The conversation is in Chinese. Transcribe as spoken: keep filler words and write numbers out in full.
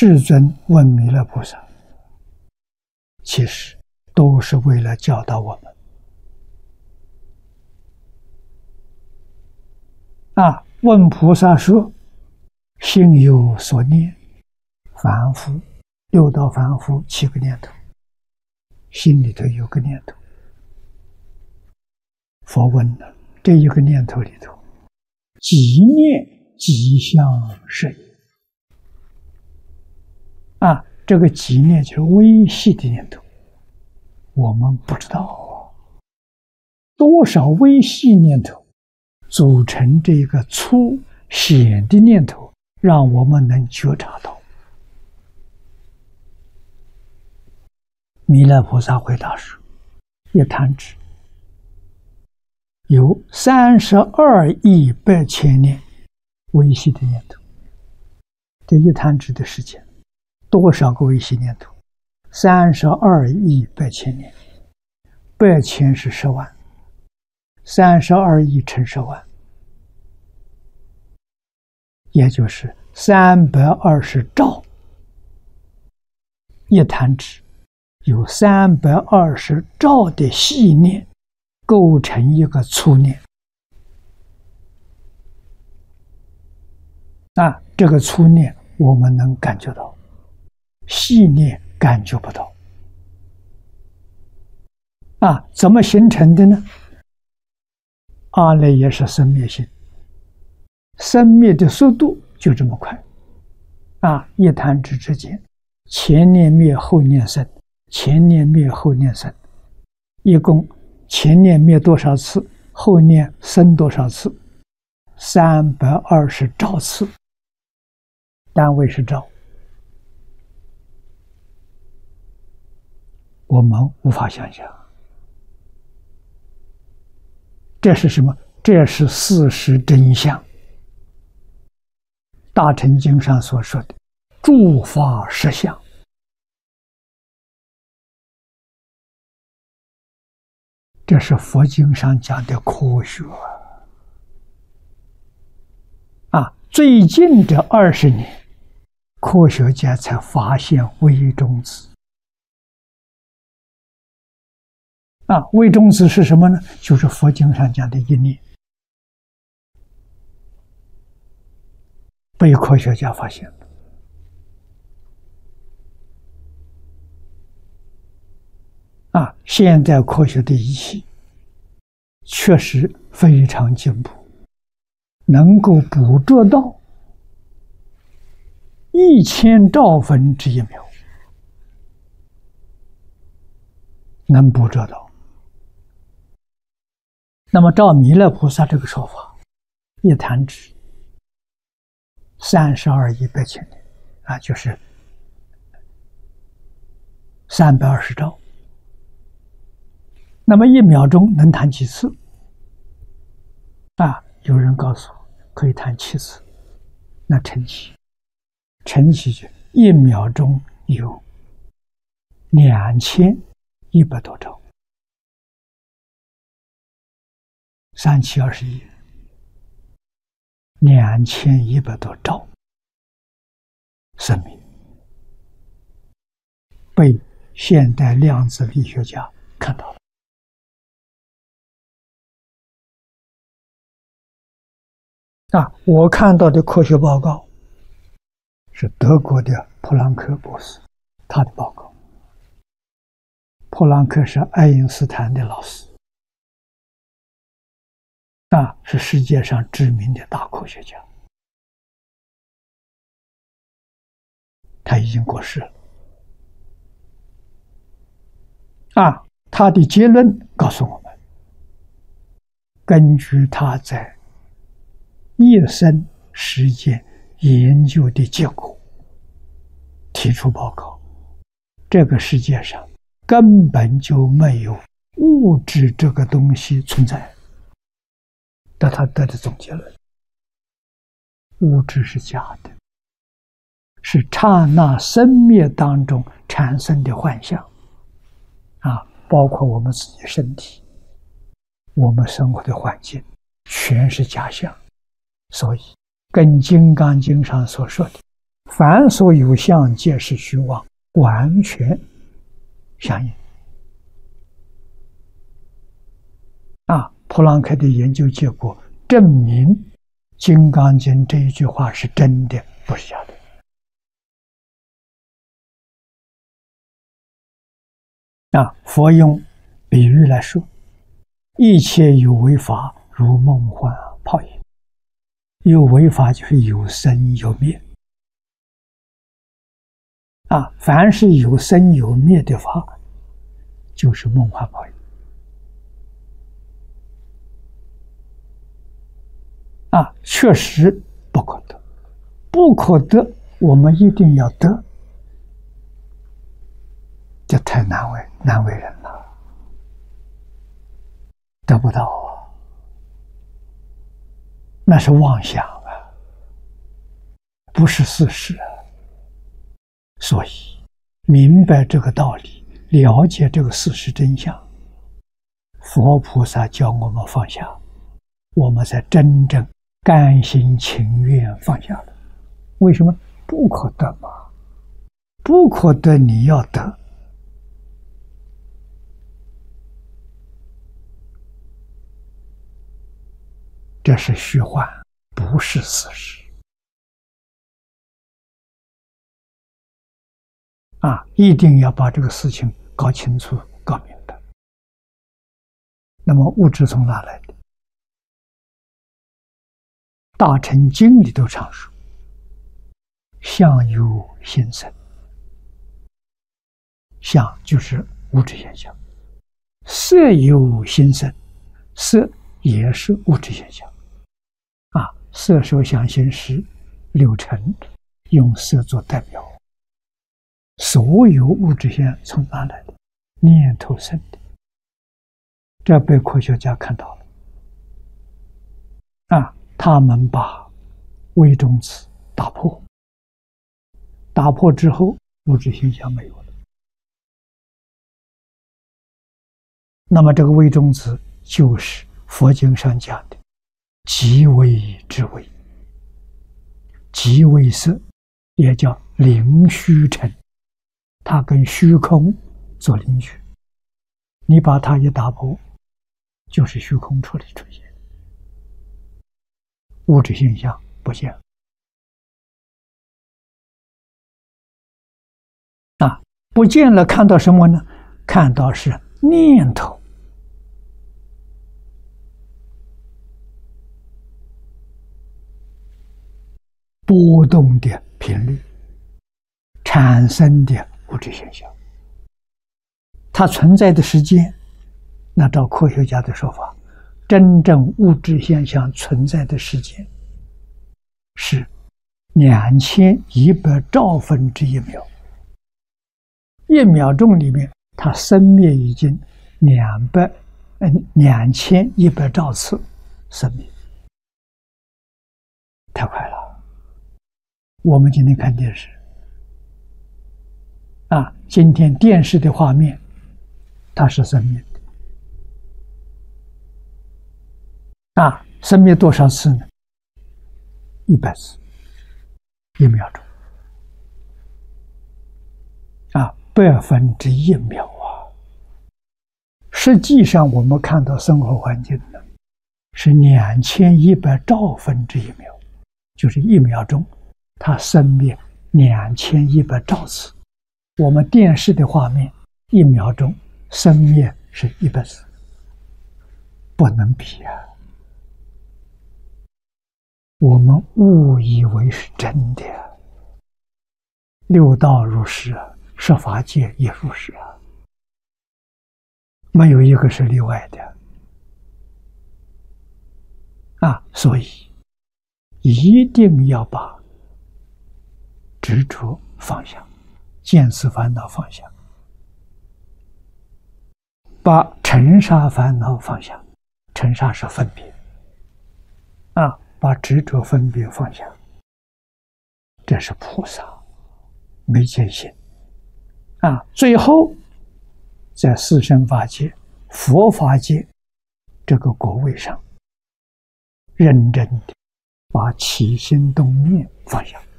世尊问弥勒菩萨，其实都是为了教导我们啊。问菩萨说：“心有所念，凡夫六道凡夫七个念头，心里头有个念头。佛问了，这一个念头里头，即念即相是也。啊，这个即念就是微细的念头，我们不知道啊，多少微细念头组成这个粗显的念头，让我们能觉察到。”弥勒菩萨回答说：“一弹指有三十二亿百千年微细的念头。这一弹指的时间，多少个微细念头？三十二亿百千年，百千是十万，三十二亿乘十万，也就是三百二十兆。一弹指有三百二十兆的细念构成一个粗念。啊，这个粗念我们能感觉到，细念感觉不到。啊，怎么形成的呢？阿赖耶识生灭性，生灭的速度就这么快。啊，一弹指之间，前念灭，后念生，前念灭，后念生，一共前念灭多少次，后念生多少次？三百二十兆次，单位是兆，我们无法想象。这是什么？这是事实真相。大乘经上所说的诸法实相，这是佛经上讲的科学啊！最近这二十年，科学家才发现微中子啊！微中子是什么呢？就是佛经上讲的一念，被科学家发现了啊！现在科学的仪器确实非常进步，能够捕捉到一千兆分之一秒，能捕捉到。那么照弥勒菩萨这个说法，一弹指三十二亿百千年啊，就是三百二十兆。那么一秒钟能弹几次？啊，有人告诉我可以弹七次，那乘起，乘起去一秒钟有两千一百多兆，三七二十一，两千一百多兆生命，被现代量子力学家看到了。啊，我看到的科学报告是德国的普朗克博士他的报告。普朗克是爱因斯坦的老师，啊，是世界上知名的大科学家，他已经过世了。啊，他的结论告诉我们，根据他在一生时间研究的结果提出报告，这个世界上根本就没有物质这个东西存在。这他得的总结论，物质是假的，是刹那生灭当中产生的幻象啊，包括我们自己身体，我们生活的环境全是假象。所以跟《金刚经》上所说的凡所有相，皆是虚妄，完全相应。啊，普朗克的研究结果证明，《金刚经》这一句话是真的，不是假的。啊，佛用比喻来说，一切有为法，如梦幻泡影。有为法就是有生有灭。啊，凡是有生有灭的法，就是梦幻泡影。啊，确实不可得，不可得，我们一定要得，这太难为难为人了，得不到啊，那是妄想啊，不是事实啊。所以明白这个道理，了解这个事实真相，佛菩萨教我们放下，我们才真正甘心情愿放下了。为什么？不可得嘛，不可得，你要得。这是虚幻，不是事实。啊，一定要把这个事情搞清楚、搞明白。那么物质从哪来的？大乘经里都常说，相由心生。相就是物质现象，色由心生，色也是物质现象。啊，色受想行识六尘，用色做代表。所有物质现象从哪来的？念头生的。这被科学家看到了。啊，他们把微中子打破，打破之后，物质现象没有了。那么这个微中子就是佛经上讲的极微之微，极微色，也叫灵虚尘，它跟虚空做邻居，你把它一打破，就是虚空处理出现，物质现象不见了。啊，不见了，看到什么呢？看到是念头。波动的频率产生的物质现象，它存在的时间，那照科学家的说法，真正物质现象存在的时间是两千一百兆分之一秒，一秒钟里面它生灭已经两百嗯两千一百兆次生灭，太快了。我们今天看电视啊，今天电视的画面它是生灭的啊，生灭多少次呢？一百次，一秒钟啊，百分之一秒啊。实际上我们看到生活环境呢，是两千一百兆分之一秒，就是一秒钟它生灭两千一百兆次。我们电视的画面一秒钟生灭是一百次，不能比啊。我们误以为是真的，六道如是啊，十法界也如是啊，没有一个是例外的啊。所以一定要把执着放下，见思烦恼放下，把尘沙烦恼放下，尘沙是分别啊，把执着分别放下，这是菩萨没见性啊。最后在四圣法界、佛法界这个果位上，认真的把起心动念放下。